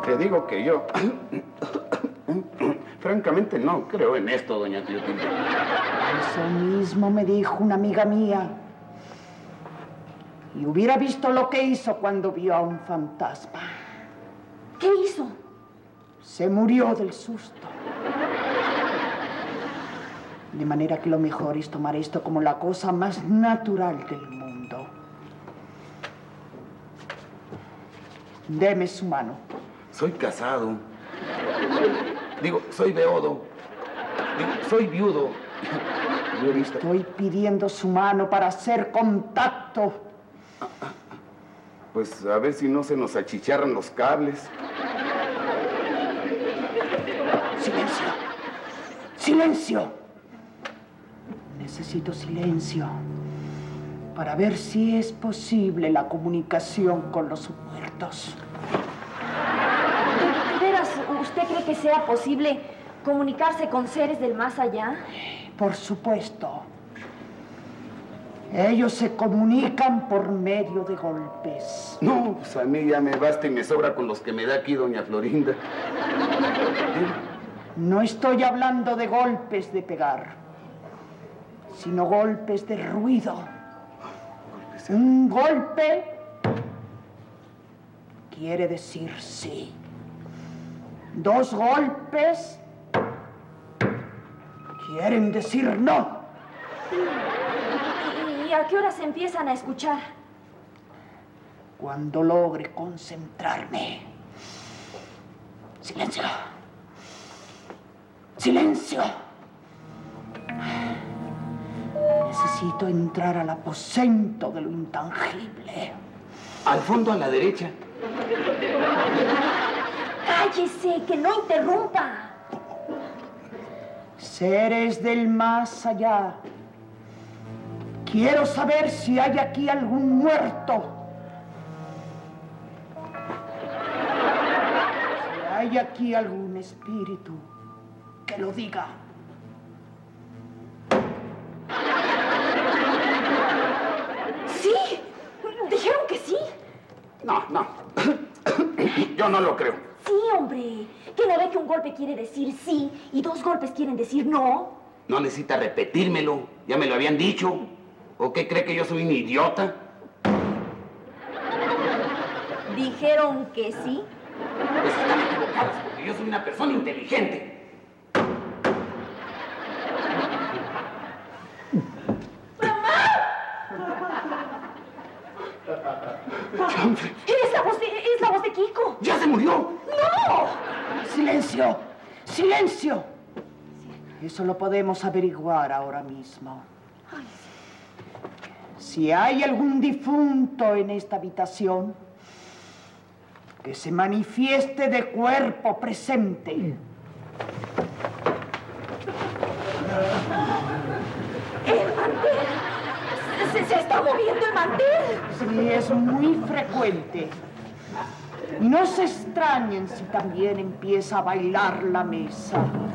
Te digo que yo... francamente no creo en esto, doña Clotilde. Eso mismo me dijo una amiga mía. Y hubiera visto lo que hizo cuando vio a un fantasma. ¿Qué hizo? Se murió del susto. De manera que lo mejor es tomar esto como la cosa más natural del mundo. Deme su mano. Soy casado. Digo, soy beodo. Digo, soy viudo. Estoy pidiendo su mano para hacer contacto. Pues a ver si no se nos achicharran los cables. Silencio. Silencio. Necesito silencio para ver si es posible la comunicación con los muertos. ¿De veras usted cree que sea posible comunicarse con seres del más allá? Por supuesto. Ellos se comunican por medio de golpes. No, pues a mí ya me basta y me sobra con los que me da aquí doña Florinda. No estoy hablando de golpes de pegar, sino golpes de ruido. Un golpe quiere decir sí. Dos golpes quieren decir no. ¿Y a qué hora se empiezan a escuchar? Cuando logre concentrarme. Silencio. Silencio. Necesito entrar al aposento de lo intangible. Al fondo a la derecha. ¡Cállese, que no interrumpa! Seres del más allá. Quiero saber si hay aquí algún muerto. Si hay aquí algún espíritu, que lo diga. ¿Sí? ¿Dijeron que sí? No. Yo no lo creo. Sí, hombre. ¿Que no ve que un golpe quiere decir sí y dos golpes quieren decir no? No necesita repetírmelo. Ya me lo habían dicho. ¿O qué cree que yo soy un idiota? ¿Dijeron que sí? Pues están equivocados, porque yo soy una persona inteligente. Es la voz de Kiko. ¡Ya se murió! ¡No! ¡Silencio! ¡Silencio! Eso lo podemos averiguar ahora mismo. Si hay algún difunto en esta habitación, que se manifieste de cuerpo presente. ¡El mantel! ¡Se está moviendo el mantel! Sí, es muy frecuente. Y no se extrañen si también empieza a bailar la mesa.